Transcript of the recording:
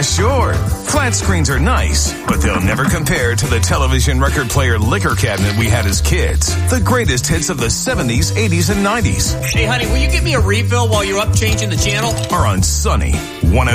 sure. Flat screens are nice, but they'll never compare to the television record player liquor cabinet we had as kids. The greatest hits of the 70s, 80s, and 90s Hey, honey, will you give me a refill while you're up changing the channel? are on Sunny